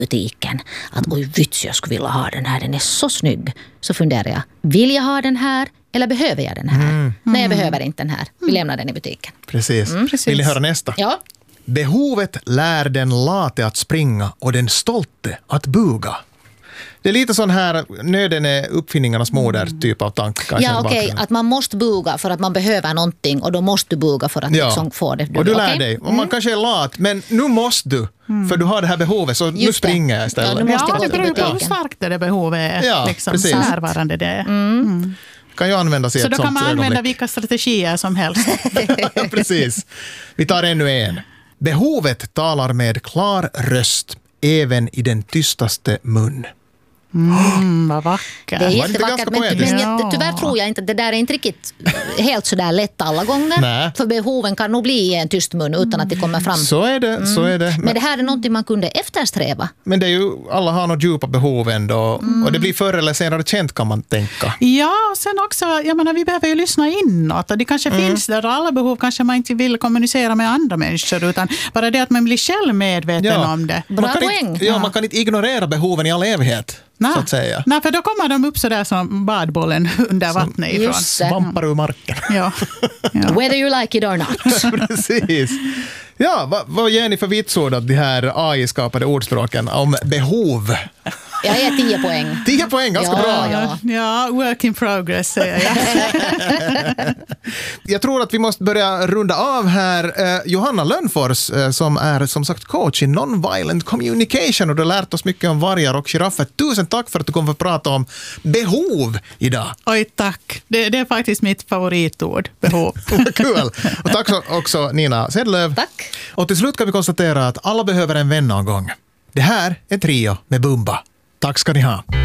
butiken att oj vits jag skulle vilja ha den här, den är så snygg, så funderar jag, vill jag ha den här eller behöver jag den här? Nej, jag behöver inte den här, vi lämnar den i butiken. Precis. Vill ni höra nästa? Ja. Behovet lär den late att springa och den stolte att buga. Det är lite sån här nöden är uppfinningarnas moder typ av tankar. Ja, okej, att man måste buga för att man behöver någonting och då måste du buga för att liksom få det. Och du lär dig. Och man kanske är lat, men nu måste du. För du har det här behovet, så nu springer jag istället. Ja, det beror på hur starkt det behovet är. Ja, liksom, precis. närvarande det. Kan ju användas i Så ett då sånt kan man använda ögonblick. vilka strategier som helst. Precis. Vi tar ännu en. Behovet talar med klar röst, även i den tystaste mun. Vad vackert. Det är Var det inte jättevackert, ganska men poetiskt? tyvärr tror jag inte att det där är inte riktigt helt sådär lätt alla gånger. Nej. För behoven kan nog bli i en tyst mun utan att det kommer fram. Så är det, så är det. Men det här är någonting man kunde eftersträva. Men det är ju, alla har något djupa behov ändå. Och det blir förr eller senare känt, kan man tänka. Ja, och sen också, jag menar, vi behöver ju lyssna inåt. Och det kanske finns där, alla behov kanske man inte vill kommunicera med andra människor, utan bara det att man blir själv medveten om det. Bra Man kan poäng. inte, man kan inte ignorera behoven i all evighet, så att säga. Nej, för då kommer de upp så där som badbollen under vattnet ifrån. Just det. Svampar ur marken. Ja. Whether you like it or not. Precis. Ja, vad ger ni för vitsord av de här AI-skapade ordspråken om behov? Jag är 10 poäng. 10 poäng, ganska bra. Ja, work in progress säger jag. Jag tror att vi måste börja runda av här. Johanna Lönnfors, som är som sagt coach i non-violent communication, och du har lärt oss mycket om vargar och giraffer. Tusen tack för att du kom för att prata om behov idag. Oj, tack. Det är faktiskt mitt favoritord, behov. Kul. Och tack också Nina Sedlöv. Tack. Och till slut kan vi konstatera att alla behöver en vän någon gång. Det här är Trio med Bumba. Tack ska ni ha.